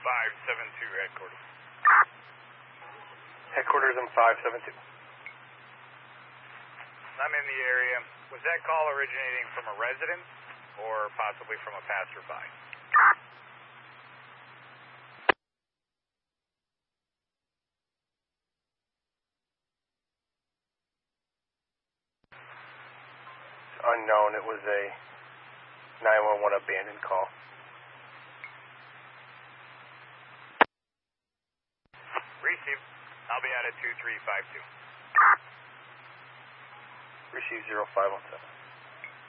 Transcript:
headquarters. Headquarters in 572. I'm in the area. Was that call originating from a residence or possibly from a passerby? Unknown. It was a 911 abandoned call. Receive. I'll be out at 2352. Receive 0517.